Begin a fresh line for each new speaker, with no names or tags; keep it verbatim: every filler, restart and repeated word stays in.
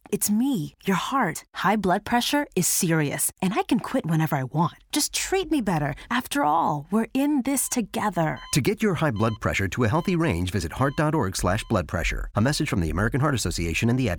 It's me, your heart. High blood pressure is serious, and I can quit whenever I want. Just treat me better. After all, we're in this together.
To get your high blood pressure to a healthy range, visit heart.org slash blood pressure. A message from the American Heart Association and the Ad